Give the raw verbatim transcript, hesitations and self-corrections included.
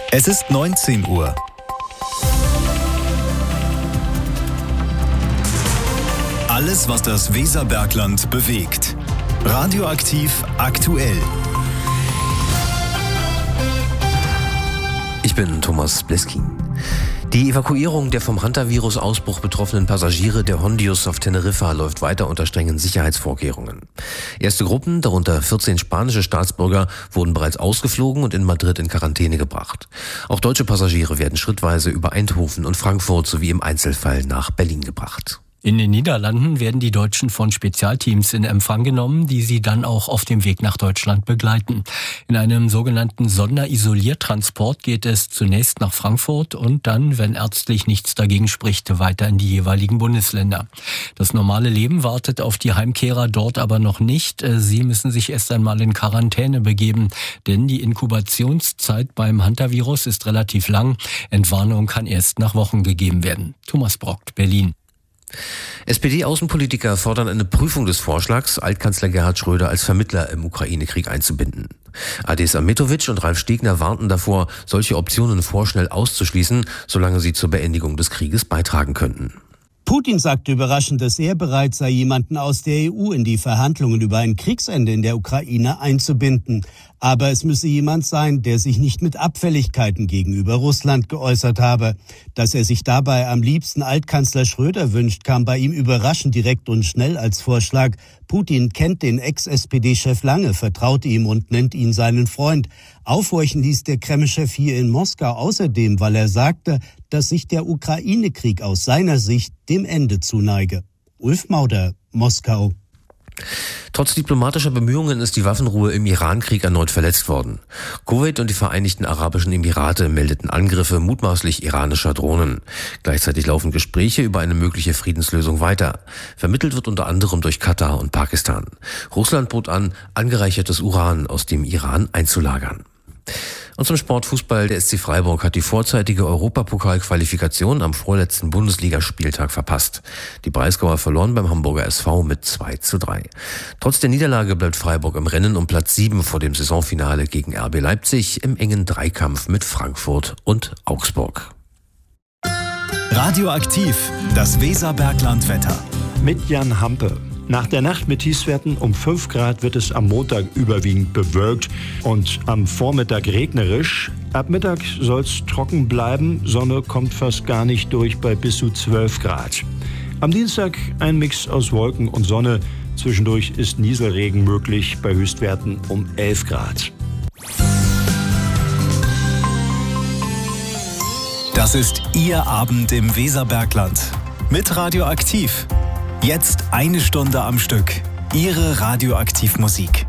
Es ist neunzehn Uhr. Alles, was das Weserbergland bewegt. Radioaktiv aktuell. Ich bin Thomas Bleskin. Die Evakuierung der vom Hantavirus-Ausbruch betroffenen Passagiere der Hondius auf Teneriffa läuft weiter unter strengen Sicherheitsvorkehrungen. Erste Gruppen, darunter vierzehn spanische Staatsbürger, wurden bereits ausgeflogen und in Madrid in Quarantäne gebracht. Auch deutsche Passagiere werden schrittweise über Eindhoven und Frankfurt sowie im Einzelfall nach Berlin gebracht. In den Niederlanden werden die Deutschen von Spezialteams in Empfang genommen, die sie dann auch auf dem Weg nach Deutschland begleiten. In einem sogenannten Sonderisoliertransport geht es zunächst nach Frankfurt und dann, wenn ärztlich nichts dagegen spricht, weiter in die jeweiligen Bundesländer. Das normale Leben wartet auf die Heimkehrer dort aber noch nicht. Sie müssen sich erst einmal in Quarantäne begeben, denn die Inkubationszeit beim Hantavirus ist relativ lang. Entwarnung kann erst nach Wochen gegeben werden. Thomas Brockt, Berlin. S P D-Außenpolitiker fordern eine Prüfung des Vorschlags, Altkanzler Gerhard Schröder als Vermittler im Ukraine-Krieg einzubinden. Adis Ahmetovic und Ralf Stegner warnten davor, solche Optionen vorschnell auszuschließen, solange sie zur Beendigung des Krieges beitragen könnten. Putin sagte überraschend, dass er bereit sei, jemanden aus der E U in die Verhandlungen über ein Kriegsende in der Ukraine einzubinden. Aber es müsse jemand sein, der sich nicht mit Abfälligkeiten gegenüber Russland geäußert habe. Dass er sich dabei am liebsten Altkanzler Schröder wünscht, kam bei ihm überraschend direkt und schnell als Vorschlag. Putin kennt den Ex-S P D-Chef lange, vertraut ihm und nennt ihn seinen Freund. Aufhorchen ließ der Kreml-Chef hier in Moskau außerdem, weil er sagte, dass sich der Ukraine-Krieg aus seiner Sicht dem Ende zuneige. Ulf Mauder, Moskau. Trotz diplomatischer Bemühungen ist die Waffenruhe im Iran-Krieg erneut verletzt worden. Kuwait und die Vereinigten Arabischen Emirate meldeten Angriffe mutmaßlich iranischer Drohnen. Gleichzeitig laufen Gespräche über eine mögliche Friedenslösung weiter. Vermittelt wird unter anderem durch Katar und Pakistan. Russland bot an, angereichertes Uran aus dem Iran einzulagern. Und zum Sportfußball. Der S C Freiburg hat die vorzeitige Europapokalqualifikation am vorletzten Bundesligaspieltag verpasst. Die Breisgauer verloren beim Hamburger S V mit zwei zu drei. Trotz der Niederlage bleibt Freiburg im Rennen um Platz sieben vor dem Saisonfinale gegen R B Leipzig im engen Dreikampf mit Frankfurt und Augsburg. Radioaktiv, das Weserberglandwetter. Mit Jan Hampe. Nach der Nacht mit Tiefstwerten um fünf Grad wird es am Montag überwiegend bewölkt und am Vormittag regnerisch. Ab Mittag soll es trocken bleiben, Sonne kommt fast gar nicht durch bei bis zu zwölf Grad. Am Dienstag ein Mix aus Wolken und Sonne. Zwischendurch ist Nieselregen möglich bei Höchstwerten um elf Grad. Das ist Ihr Abend im Weserbergland. Mit Radioaktiv. Jetzt eine Stunde am Stück. Ihre Radioaktivmusik.